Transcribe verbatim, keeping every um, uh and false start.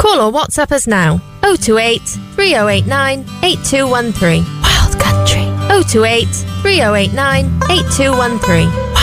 Call or WhatsApp us now. oh two eight, three oh eight nine, eight two one three. Wild Country. oh two eight, three oh eight nine, eight two one three.